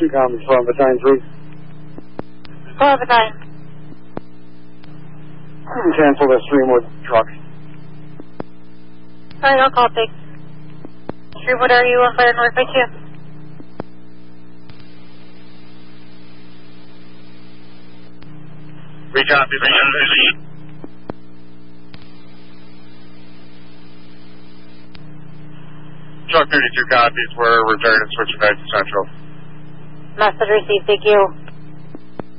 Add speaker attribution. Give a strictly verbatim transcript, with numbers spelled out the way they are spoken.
Speaker 1: two comes from Battalion three.
Speaker 2: Four Battalion.
Speaker 1: Cancel the Streamwood truck.
Speaker 2: Alright, I'll call Big. Streamwood, are you on fire north by two?
Speaker 1: We copy, man. Truck thirty-two copies. We're returning, switching back to Central.
Speaker 2: Message received, thank you.